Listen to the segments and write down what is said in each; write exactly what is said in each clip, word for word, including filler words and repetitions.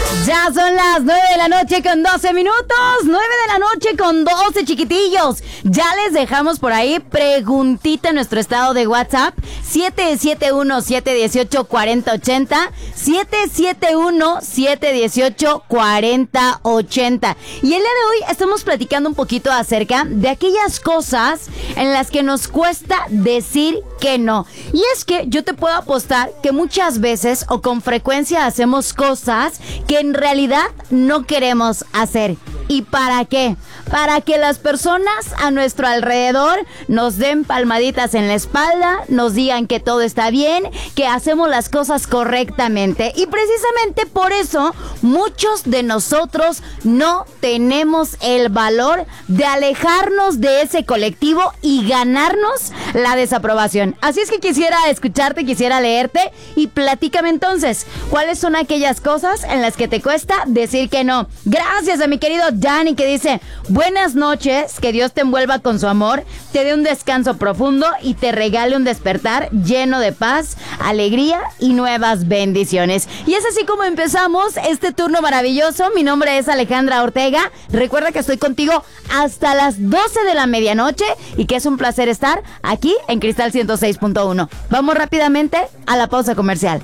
Ya son las nueve de la noche con doce minutos, nueve de la noche con doce, chiquitillos. Ya les dejamos por ahí preguntita en nuestro estado de WhatsApp, siete siete uno, siete uno ocho, cuatro cero ocho cero, siete siete uno, siete uno ocho, cuatro cero ocho cero. Y el día de hoy estamos platicando un poquito acerca de aquellas cosas en las que nos cuesta decir que no. Y es que yo te puedo apostar que muchas veces o con frecuencia hacemos cosas que en realidad no queremos hacer. ¿Y para qué? Para que las personas a nuestro alrededor nos den palmaditas en la espalda, nos digan que todo está bien, que hacemos las cosas correctamente. Y precisamente por eso muchos de nosotros no tenemos el valor de alejarnos de ese colectivo y ganarnos la desaprobación. Así es que quisiera escucharte, quisiera leerte y platícame entonces, ¿cuáles son aquellas cosas en las que te cuesta decir que no? Gracias a mi querido Dani que dice: buenas noches, que Dios te envuelva con su amor, te dé un descanso profundo y te regale un despertar lleno de paz, alegría y nuevas bendiciones. Y es así como empezamos este turno maravilloso. Mi nombre es Alejandra Ortega. Recuerda que estoy contigo hasta las doce de la medianoche y que es un placer estar aquí en Cristal ciento seis punto uno. Vamos rápidamente a la pausa comercial.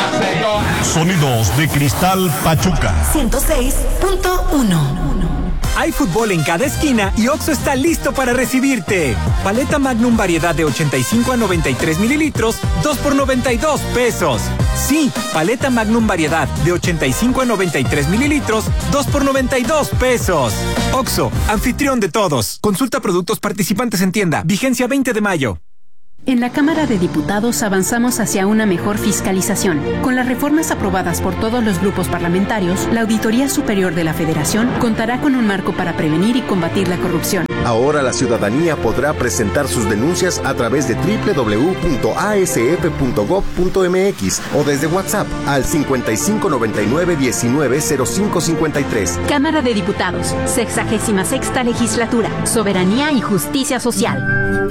Sonidos de Cristal Pachuca ciento seis punto uno. Hay fútbol en cada esquina y Oxxo está listo para recibirte. Paleta Magnum variedad de ochenta y cinco a noventa y tres mililitros, dos por noventa y dos pesos. Sí, paleta Magnum variedad de ochenta y cinco a noventa y tres mililitros, dos por noventa y dos pesos. Oxxo, anfitrión de todos. Consulta productos participantes en tienda. Vigencia veinte de mayo. En la Cámara de Diputados avanzamos hacia una mejor fiscalización. Con las reformas aprobadas por todos los grupos parlamentarios, la Auditoría Superior de la Federación contará con un marco para prevenir y combatir la corrupción. Ahora la ciudadanía podrá presentar sus denuncias a través de doble u doble u doble u punto a s f punto gob punto m x o desde WhatsApp al cincuenta y cinco noventa y nueve diecinueve cero cinco cincuenta y tres. Cámara de Diputados, sexagésima sexta legislatura, Soberanía y Justicia Social.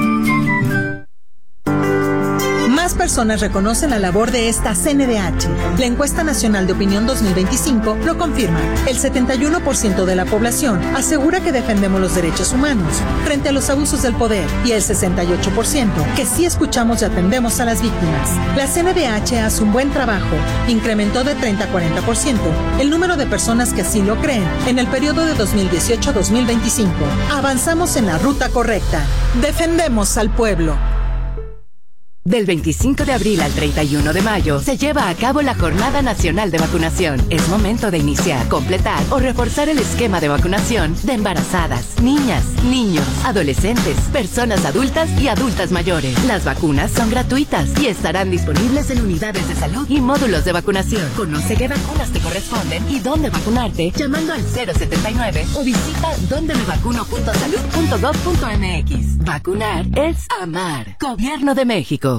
Más personas reconocen la labor de esta C N D H. La encuesta nacional de opinión dos mil veinticinco lo confirma. El setenta y uno por ciento de la población asegura que defendemos los derechos humanos frente a los abusos del poder y el sesenta y ocho por ciento que sí escuchamos y atendemos a las víctimas. La C N D H hace un buen trabajo. Incrementó de treinta a cuarenta por ciento el número de personas que así lo creen en el periodo de dos mil dieciocho a dos mil veinticinco. Avanzamos en la ruta correcta. Defendemos al pueblo. Del veinticinco de abril al treinta y uno de mayo se lleva a cabo la Jornada Nacional de Vacunación. Es momento de iniciar, completar o reforzar el esquema de vacunación de embarazadas, niñas, niños, adolescentes, personas adultas y adultas mayores. Las vacunas son gratuitas y estarán disponibles en unidades de salud y módulos de vacunación. Conoce qué vacunas te corresponden y dónde vacunarte llamando al cero setenta y nueve o visita donde me vacuno punto salud punto gob punto m x. Vacunar es amar. Gobierno de México.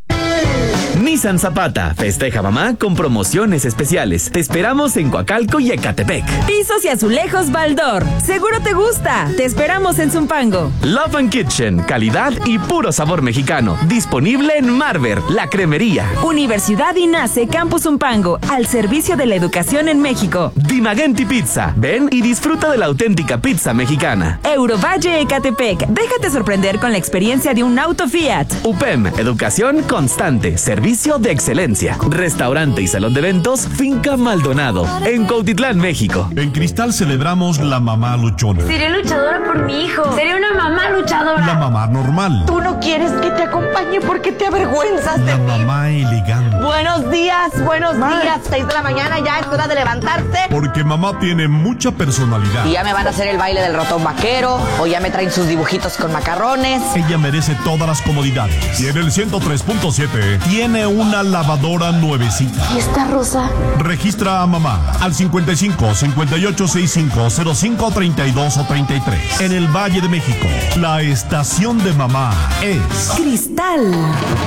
Nissan Zapata festeja mamá con promociones especiales. Te esperamos en Coacalco y Ecatepec. Pisos y azulejos Baldor. Seguro te gusta. Te esperamos en Zumpango. Love and Kitchen, calidad y puro sabor mexicano. Disponible en Marver, la cremería. Universidad INACE Campus Zumpango, al servicio de la educación en México. Dimagenti Pizza. Ven y disfruta de la auténtica pizza mexicana. Eurovalle Ecatepec. Déjate sorprender con la experiencia de un auto Fiat. U P E M, educación constante, servicio de excelencia. Restaurante y salón de eventos Finca Maldonado, en Cuautitlán, México. En Cristal celebramos la mamá luchona. Seré luchadora por mi hijo. Seré una mamá luchadora. La mamá normal. Tú no quieres que te acompañe porque te avergüenzas de La mí. mamá elegante. Buenos días, buenos Ma. días. Seis de la mañana, ya es hora de levantarse. Porque mamá tiene mucha personalidad. Y ya me van a hacer el baile del ratón vaquero, o ya me traen sus dibujitos con macarrones. Ella merece todas las comodidades. Y en el ciento tres punto siete tiene una lavadora nuevecita. ¿Y esta rosa? Registra a mamá al cincuenta y cinco, cincuenta y ocho, sesenta y cinco, cero cinco, treinta y dos o treinta y tres. En el Valle de México, la estación de mamá es Cristal.